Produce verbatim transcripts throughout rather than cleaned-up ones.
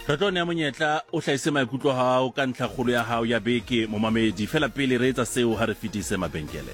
Ratone ya monyetla o hlaise maikutlo a hao ka ntlha kgolo ya hao ya beke momamedi fela pele re etsa seo ha re fetise mabenkele.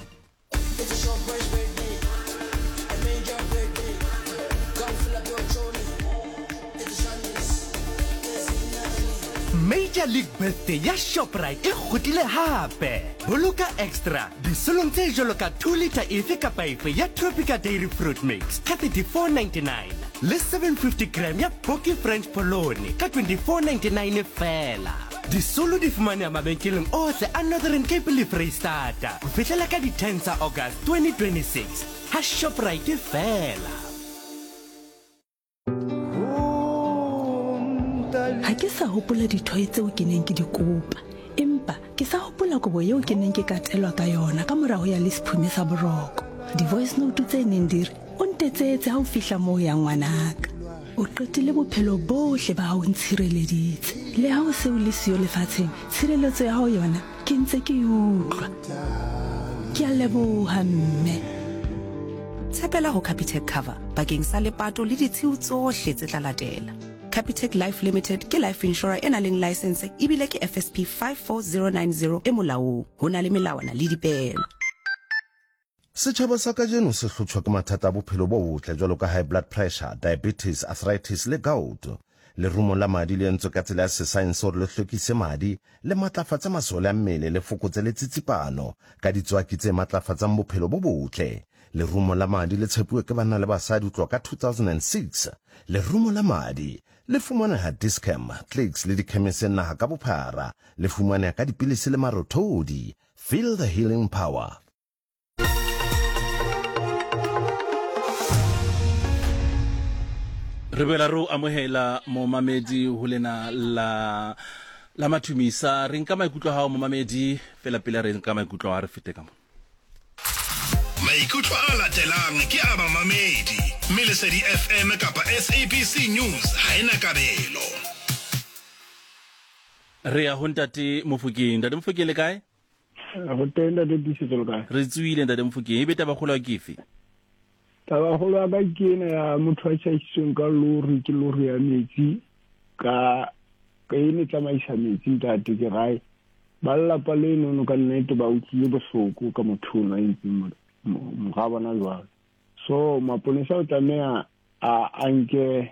Major League Birthday ya Shoprite e kgutlile hape. Boloka extra disolong tse jwalo ka two litre efe kapa efe ya Tropica Dairy Fruit Mix ka thirty-four ninety-nine le seven fifty gram ya Pocky French Polony ka twenty-four ninety-nine fela. Disolo di fumane mabenkeleng ohle a Northern Cape le Freistata. Ho fihlela ka di ten tsa August twenty twenty-six. Ha Shoprite fela. Ha ke sa hopola dithoe tseo ke neng ke di kopa, empa ke sa hopola kobo eo ke neng ke katelwa ka yona ka morago ya le sephume sa boroko. Di-voice note tse neng di re o ntetsetse ha o fihla moo ya ngwanaka. O qetile bophelo bohle ba hao ntshireleditse. Le ha o se o le siyo lefatsheng, tshireletso ya hao yona ke ntse ke utlwa. Ke a leboha mme. Tshepela ho Capitec Cover bakeng sa lepato le ditshiu tsohle tse tla latela. Capitec Life Limited ke life insurer ena leng license ibile ke F S P five four zero nine zero e molaong. Ho na le melawana le dipehelo. Setjhaba sa kajeno se hlotshwa ke mathata a bophelo bo botle jwalo ka high blood pressure, diabetes, arthritis le gout. Lerumo la madi le entswe ka tsela ya sesaense hore le hlwekise madi le matlafatsa masole a mmele le fokotse le tsitsipano ka ditswaki tse matlafatsang bophelo bo botle. Lerumo la madi le tshepuwe ke banna le basadi ho tloha ka two thousand six. Lerumo la madi le fumaneha Dischem, Clicks le dikhemiseng naha ka bophara. Le fumaneha ka dipilisi le marothodi. Feel the healing power. Re bela ro amohela momamedi ho lena la la mathumisa re nka maikutlo hao momamedi fela pele re nka maikutlo a re fete ka mo. Maikutlo a latelang ke a mamamedi Melesedi F M kapa S A B C News ha ena kabelo. Re ya ho ntate Mofokeng, ntate Mofokeng le kae? Go tenda de disetso le kae? Re tswile ntate Mofokeng, e beta ba kgolwa ke efe? Taba go la ba kena ya motho a tshaisitsweng ka lori ke lori ya metsi ka ka ene tsamaisa metsi ntate ke gae ba lapa le no ka nnete ba utlwile bohloko ka motho o ntseng mo ga bona jwalo. So maponesa o tsamea a anke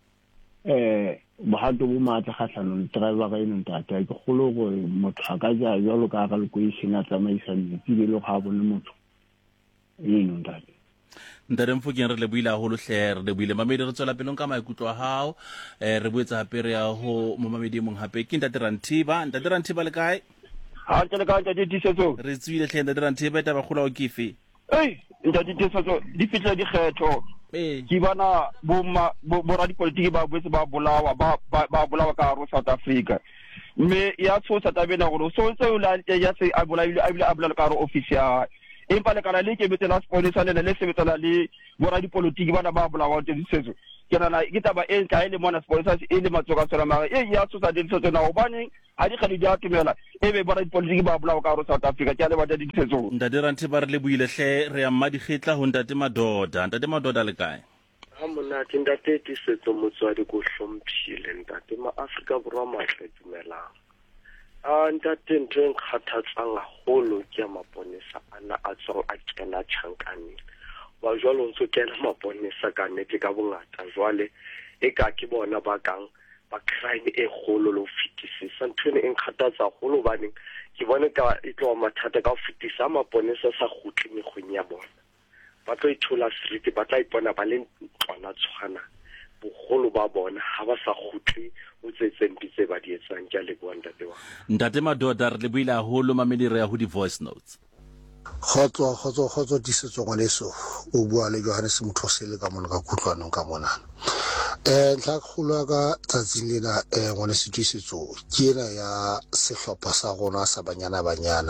eh bahato bo matla khatlano driver ga eno ntate ke golo gore motho a ka ja jalo ka ga le go isina tsamaisa metsi le go ga bone motho eno ntate. Ntate Mofokeng re le buile a holo hle re buile mamedi re tswela pele ka maikutlo a hao eh re buetsa hape re ya ho momamedi mong hape ke ntate Ranthiba. Ntate Ranthiba le kae? Ha ke le ka ntate Disetso. Re tswile hle ntate Ranthiba eta ba kgolwa ke efe? Ei ntate Disetso di fitla di kgetho eh ke bona bo bo ra dipolitiki ba botse ba bolawa ba ba bolawa ka ro South Africa mme ya tsotsa tabena go so ntse o la ya se a bolaile a bile a bolela ka ro official empa le kana le ke betela sponsor le le sebetela le bora dipolitiki bana ba bolawa tse Disetso ke nana ke taba e ka ile mona sponsors e le matsoka tsela mara e ya tsotsa Disetso na obane a di khadi ja tumela e be bora dipolitiki ba bolawa ka ro South Africa ke ale ba di Disetso. Ntate Ranthiba re le buile hle re ya mmadi khitla ho ntate Madoda. Ntate Madoda le kae? Ha mona ke ntate Disetso motswadi go hlomphile ntate ma Africa borwa matle dumelang. Ah ntate ntwe nkgathatsang haholo ke ya maponesa ana a tsong a kena tjhankane wa jwalo ntse kena maponesa ka nnete ka bongata jwale e ka ke bona ba kang ba crime e kgolo lo fitisisa ntwe e nkgathatsa haholo bane ke bona ka e tlo mathata ka fitisa maponesa sa gutli megweng ya bona ba tlo ithola street ba tla ipona ba le ntwana tshwana bogolo ba bona ha ba sa gutli o tsetseng ditse ba di etsang ja le bonda dewa. Ntate Madoda re le buile a holo mamedi re ya ho di voice notes. Khotso khotso khotso Disetso ngwaneso o bua le Johannes Mthosele ka mona ka kutlwanong ka mona. Eh ntla kholo ka tsatsing lena eh ngwaneso Disetso ke ena ya sehlopha sa rona sa banyana banyana.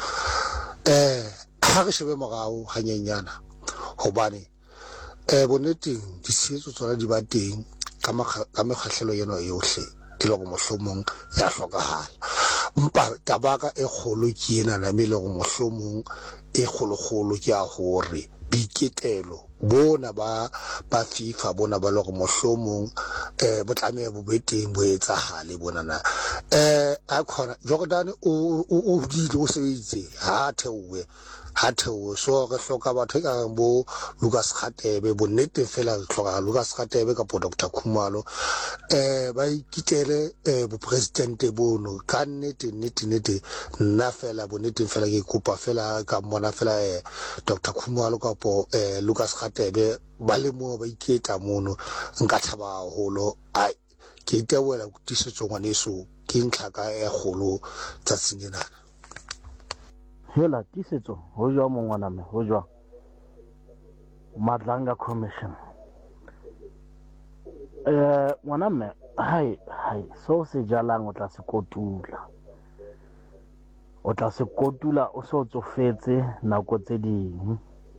Eh ha re shebe morao hanyenyana hobane eh boneteng disetso tsona di ba teng ka ka mekgahlelo yeno yohle ke lo go mohlomong ya hlokahala mpa tabaka e kgolo ke ena na mele go mohlomong e kgolokgolo ke a hore boiketelo bona ba ba FIFA bona ba lo go mohlomong eh bo tlameha bo beteng bo etsagale bona na eh a khona Jordan o o di lo sebetsi ha theowe ha theowe so re hloka batho ka bo Lucas Khatebe bo nete fela re hloka Lucas Khatebe ka Doctor Khumalo eh ba ikitele eh bo president bono ka nete nete nete nna fela bo nete fela ke kopa fela ka mona fela eh Doctor Khumalo ka po eh Lucas Khatebe ba le mo ba iketa mono nka thaba holo ai ke itewela go tisetso ngwaneso ke ntlhaka e golo tsa tsinyenana hela tisetso ho jwa mongwana me ho jwa Madlanga Commission eh ngwana me hai hai so se jalang o tla se kotula o tla se kotula o so tsofetse nako tse ding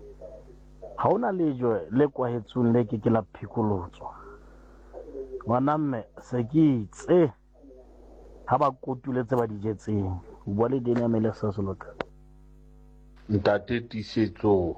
ha ona lejwe le kwahetsung le ke ke la phikolotswa ngwana mme se ke itse ha ba kotuletse ba dijetseng o bua le dene ya mele sa soloka ntate Tisetso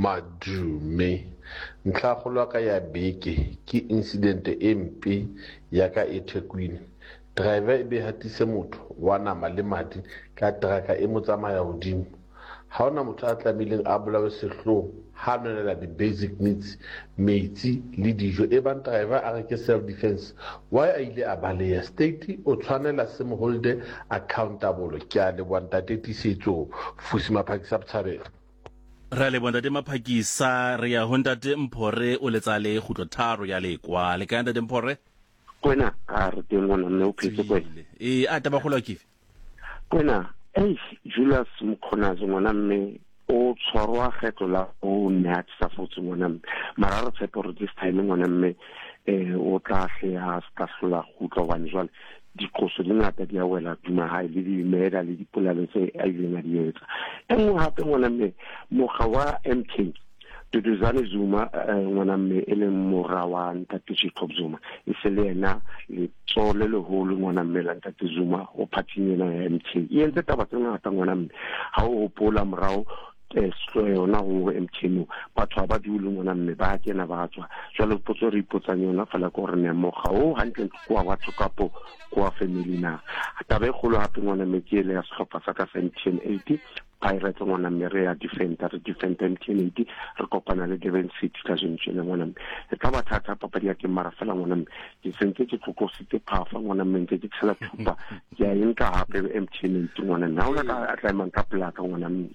madume ntlhagolo ka ya beke ke incident e mpe ya ka eThekwini driver e be hatise motho wa nama le madi ka traka e mo tsamaya hodimo ha ona motho a tlamileng a bolawe sehloho ha nonela di basic needs metsi le dijo e bang driver a re ke self defense why a ile a baleya state o tshwanela se mo holde accountable ke a le bontate Tisetso fusi maphakisa btshabela ra le bontate maphakisa re ya ho ntate Mphore o letsale khutlo tharo ya lekwa le ka ntate Mphore kwena a re teng mona mme o phetse kwena e a taba kholo kife kwena eh Julius Mkhonazo ngwana mme o tshwarwa kgetlo la o nat sa fotse ngwana mme mara re tshepo re this time ngwana mme eh o tla hle a ska hlola khutlo bane jwale dikoso di ngata di a wela dima ha le di meda le dipolalo tse a ileng a di etsa engwe hape ngwana mme moga wa M K Duduzane Zuma ngwana mme e le mora wa ntate Jacob Zuma e se le ena le tsole le holo ngwana mme la ntate Zuma o phathingena ya M K e entse taba tse ngata ngwana mme ha o hopola morao so yona ho M K no batho ba dule ngwana mme ba kena ba tswa jwale potso re ipotsa yona fela go re ne moga o hantle kwa batho kapo kwa family na taba e kholo hape ngwana mme ke le ya sehlopha sa ka nineteen eighty Pirates ngwana mme re ya defender re defender nineteen eighty re kopana le Durban City ka jentjene ngwana mme e ka ba thata papadi ya ke mara fela ngwana mme ke sentse ke tlokositse phafa ngwana mme ke tshela thupa ke a enka hape M T N ngwana na ona ka atlaimang ka plaka ngwana mme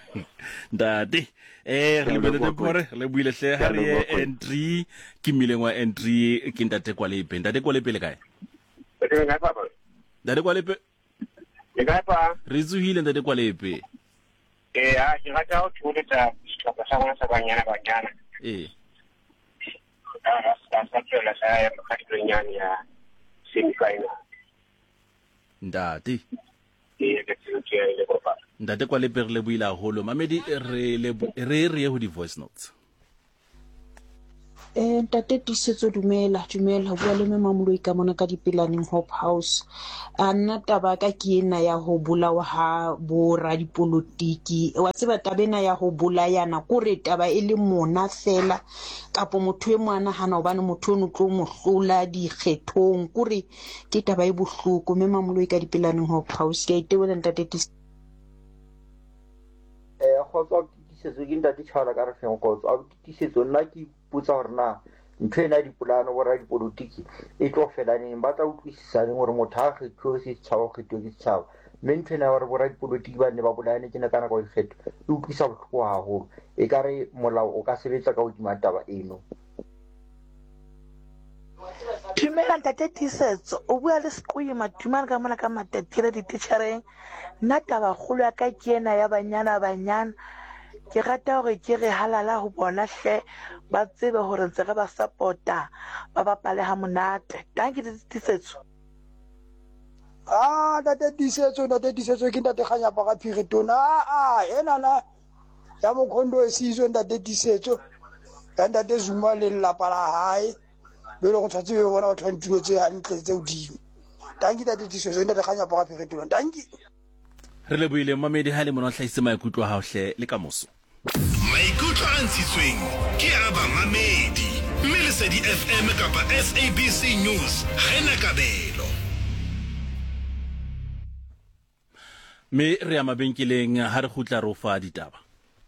ndate eh re le le pore le buile hle ha re entry ke milengwa entry ke ntate kwa lepe ntate kwa lepe le kae e nga pa ntate kwa lepe e ga pa re tsuhile ntate kwa lepe eh a ke rata ho thuletsa sehlopha sa rona sa banyana banyana eh a sa sa tsela sa ya makadinyana ya semi final ndate e ke tsile le kopa ndate kwa lepe re le buila holo mamedi re le re re ho di voice notes eh ntate Tisetso dumela dumela ho bua le Memamoloi ka mona ka dipelaneng Hope House a nna taba ka ke ena ya ho bolawa ha bo ra dipolotiki wa tseba tabena ya ho bolayana kore taba e le mona fela kapo motho e mwana hana hobane motho o tlo mohlola di kgethong kore ke taba e bohloko Memamoloi ka dipelaneng Hope House ke itebela ntate Tisetso eh khotso Tisetso ke ntate tshwara ka re feng khotso a Tisetso nna ke putsa hore na ntho ena dipolano bo ra dipolotiki e tlo felaneng ba tla utlwisisana gore motho a kgetho se tshabo kgetho ke tshabo mme ntho ena gore bo ra dipolotiki ba ne ba bolane ke na kana go ikgetho e utlwisa bohloko haholo e ka re molao o ka sebetsa ka hodima taba eno Dumela ntate Tisetso o bua le seqoima dumela ka mona ka matetele di teachereng nna taba kgolo ya ka ke ena ya banyana banyana ke rata hore ke re halala ho bona hle ba tsebe hore ntse re ba supporta ba bapale ha monate danke Tisetso ah ntate Tisetso ntate Tisetso ke ntate ganya pa ga phiretona ah ena na ya mokhondo e sizo ntate Tisetso ya ntate Zuma le lapa la hae be lo go tshwatse be bona batho ba ntuletse hantle tse udimo danke ntate Tisetso ntate ganya pa ga phiretona danke re le buile mamedi ha le mona hlahise maikutlo a hao hle le ka moso maikutlo a ntshitsweng ke a ba mamedi mme Lesedi F M kapa S A B C News ha ena kabelo me re ya mabenkeleng ha re khutla ro fa ditaba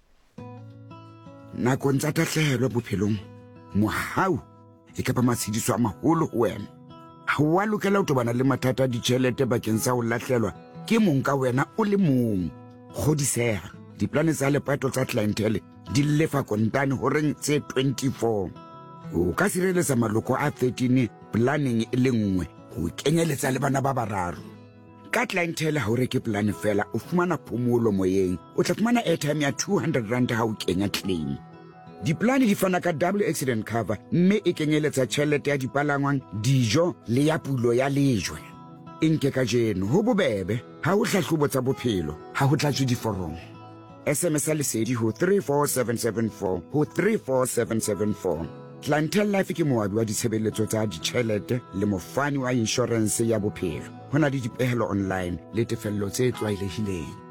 nakong tsa tahlehelo bophelong mohau e ka ba matshediso a maholo ho wena ha wa lokela ho tobana le mathata a ditjhelete bakeng sa ho lahlelwa ke mong ka wena o le mong kgodiseha diplane tsa lepato tsa clientele di lefa kontane horeng tse twenty-four o ka sireletsa maloko a thirteen planning e le nngwe ho kenyeletsa le bana ba bararo ka clientele ha o reke plane fela o fumana phomolo moyeng o tla fumana airtime ya two hundred rand ha o kenya claim diplane di fana ka double accident cover mme e kenyeletsa tjhelete ya dipalangwang dijo le ya pulo ya lejwe inke ka jeno ho bobebe ha o hlahlobo tsa bophelo ha ho tlatswe diforomo S M S lesedi ho three four seven seven four ho three four seven seven four Clientele Life ke moabi wa ditshebeletso tsa ditjhelete le mofani wa insurance ya bophelo hona le dipehelo online le tefello tse tlwaelehileng